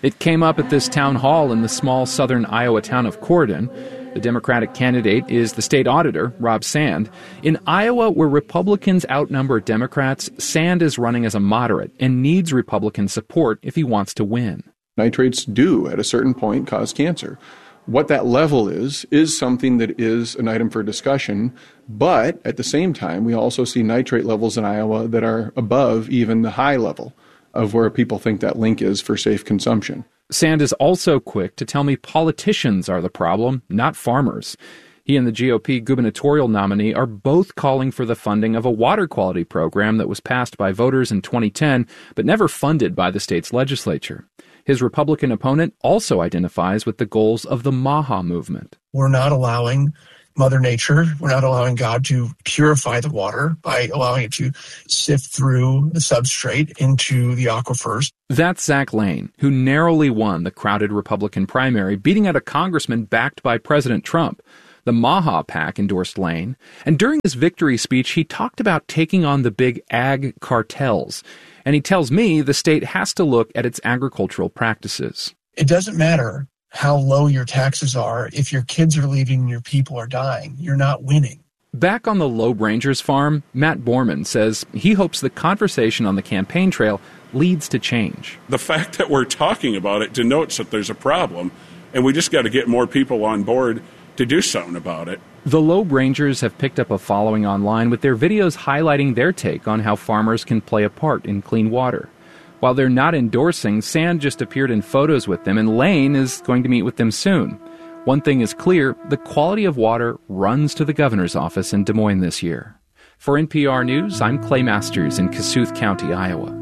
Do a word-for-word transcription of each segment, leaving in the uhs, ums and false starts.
It came up at this town hall in the small southern Iowa town of Corydon. The Democratic candidate is the state auditor, Rob Sand. In Iowa, where Republicans outnumber Democrats, Sand is running as a moderate and needs Republican support if he wants to win. Nitrates do, at a certain point, cause cancer. What that level is, is something that is an item for discussion, but at the same time, we also see nitrate levels in Iowa that are above even the high level of where people think that link is for safe consumption. Sand is also quick to tell me politicians are the problem, not farmers. He and the G O P gubernatorial nominee are both calling for the funding of a water quality program that was passed by voters in twenty ten, but never funded by the state's legislature. His Republican opponent also identifies with the goals of the MAHA movement. We're not allowing Mother Nature, we're not allowing God to purify the water by allowing it to sift through the substrate into the aquifers. That's Zach Lane, who narrowly won the crowded Republican primary, beating out a congressman backed by President Trump. The MAHA PAC endorsed Lane, and during his victory speech, he talked about taking on the big ag cartels. And he tells me the state has to look at its agricultural practices. It doesn't matter how low your taxes are. If your kids are leaving and your people are dying, you're not winning. Back on the Loeb Rangers farm, Matt Borman says he hopes the conversation on the campaign trail leads to change. The fact that we're talking about it denotes that there's a problem, and we just got to get more people on board to do something about it. The Loeb Rangers have picked up a following online with their videos highlighting their take on how farmers can play a part in clean water. While they're not endorsing, Sand just appeared in photos with them, and Lane is going to meet with them soon. One thing is clear, the quality of water runs to the governor's office in Des Moines this year. For N P R News, I'm Clay Masters in Kossuth County, Iowa.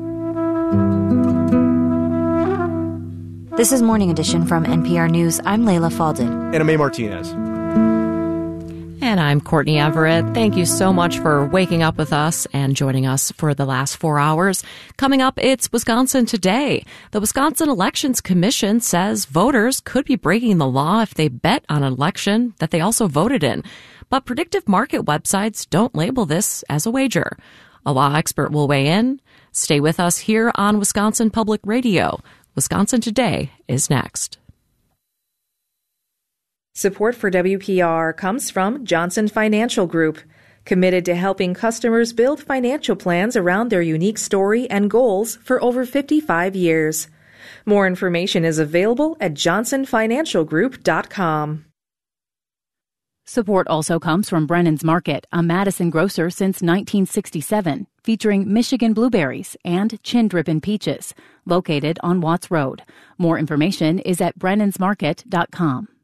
This is Morning Edition from N P R News. I'm Layla Faldin. And I'm May Martinez. And I'm Courtney Everett. Thank you so much for waking up with us and joining us for the last four hours. Coming up, it's Wisconsin Today. The Wisconsin Elections Commission says voters could be breaking the law if they bet on an election that they also voted in. But predictive market websites don't label this as a wager. A law expert will weigh in. Stay with us here on Wisconsin Public Radio. Wisconsin Today is next. Support for W P R comes from Johnson Financial Group, committed to helping customers build financial plans around their unique story and goals for over fifty-five years. More information is available at johnson financial group dot com. Support also comes from Brennan's Market, a Madison grocer since nineteen sixty-seven, featuring Michigan blueberries and chin-drippin' peaches, located on Watts Road. More information is at brennans market dot com.